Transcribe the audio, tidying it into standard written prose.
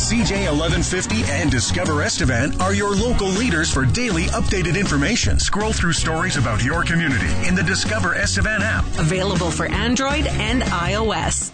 CJ 1150 and Discover Estevan are your local leaders for daily updated information. Scroll through stories about your community in the Discover Estevan app. Available for Android and iOS.